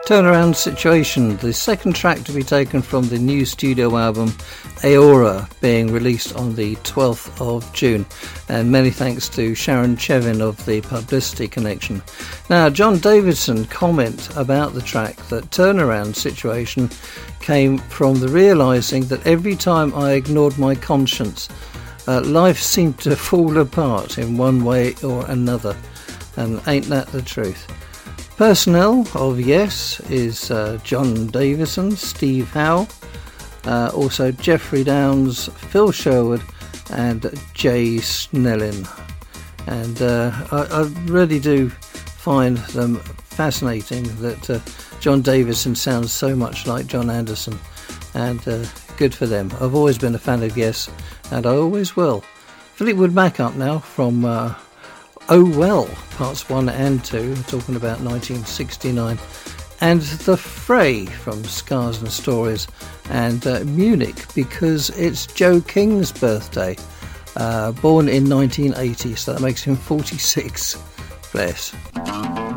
Turnaround Situation, the second track to be taken from the new studio album Aora, being released on the 12th of June. And many thanks to Sharon Chevin of the Publicity Connection. Now, John Davidson comment about the track that Turnaround Situation came from the realising that every time I ignored my conscience, life seemed to fall apart in one way or another. And ain't that the truth? Personnel of Yes is John Davison, Steve Howe, also Jeffrey Downs, Phil Sherwood and Jay Snellin. And I really do find them fascinating that John Davison sounds so much like John Anderson, and good for them. I've always been a fan of Yes, and I always will. Fleetwood Mac up now from Oh Well, parts 1 and 2, talking about 1969, and The Fray from Scars and Stories, and Munich, because it's Joe King's birthday, born in 1980, so that makes him 46. Bless.